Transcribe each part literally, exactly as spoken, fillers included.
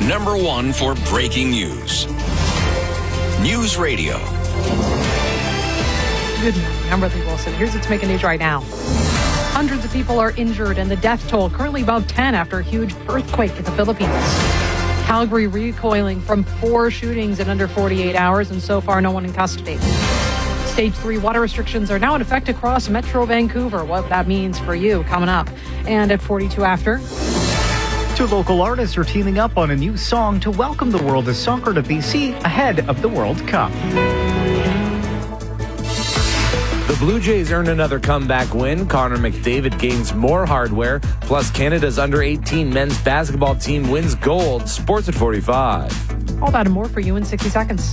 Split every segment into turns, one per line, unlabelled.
number one for breaking news. News Radio.
Good morning. I'm Ridley Wilson. Here's what's making news right now. Hundreds of people are injured and the death toll currently above ten after a huge earthquake in the Philippines. Calgary recoiling from four shootings in under forty-eight hours, and so far no one in custody. Stage three water restrictions are now in effect across Metro Vancouver. What that means for you coming up. And at forty-two after.
Two local artists are teaming up on a new song to welcome the world of soccer to B C ahead of the World Cup.
The Blue Jays earn another comeback win. Connor McDavid gains more hardware. Plus, Canada's under eighteen men's basketball team wins gold. Sports at forty-five.
All that and more for you in sixty seconds.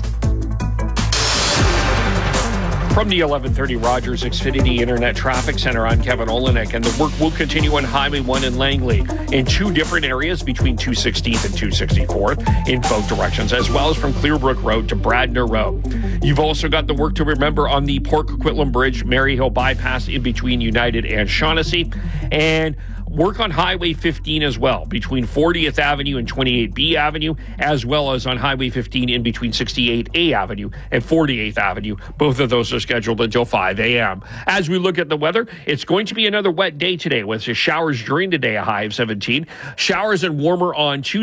From the eleven thirty Rogers Xfinity Internet Traffic Center, I'm Kevin Olenek, and the work will continue on Highway one in Langley in two different areas between two sixteenth and two sixty-fourth in both directions, as well as from Clearbrook Road to Bradner Road. You've also got the work to remember on the Port Coquitlam Bridge, Maryhill Bypass in between United and Shaughnessy, and work on Highway fifteen as well, between fortieth Avenue and twenty-eight B Avenue, as well as on Highway fifteen in between sixty-eight A Avenue and forty-eighth Avenue. Both of those are scheduled until five a.m. As we look at the weather, it's going to be another wet day today with showers during the day, a high of seventeen. Showers and warmer on Tuesday.